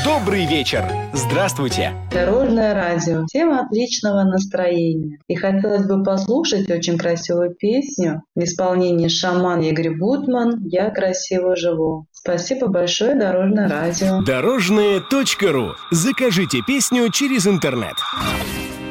Добрый вечер! Здравствуйте! Дорожное радио. Тема отличного настроения. И хотелось бы послушать очень красивую песню в исполнении шаман Игорь Бутман «Я красиво живу». Спасибо большое, Дорожное радио. Дорожное.ру. Закажите песню через интернет.